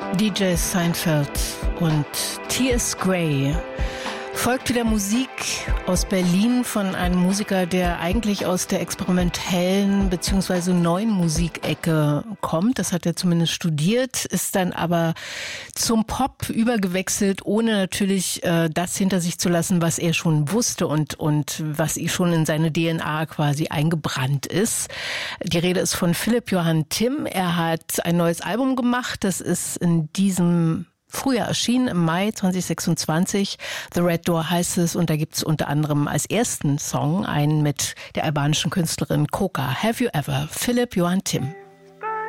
DJ Seinfeld und T.S. Gray. Folgt wieder Musik aus Berlin von einem Musiker, der eigentlich aus der experimentellen bzw. neuen Musikecke kommt. Das hat er zumindest studiert, ist dann aber zum Pop übergewechselt, ohne natürlich das hinter sich zu lassen, was er schon wusste und was schon in seine DNA quasi eingebrannt ist. Die Rede ist von Philipp Johann Timm. Er hat ein neues Album gemacht. Das ist in diesem Frühjahr erschienen, im Mai 2026. The Red Door heißt es, und da gibt es unter anderem als ersten Song einen mit der albanischen Künstlerin Koka. Have You Ever? Philipp Johann Timm.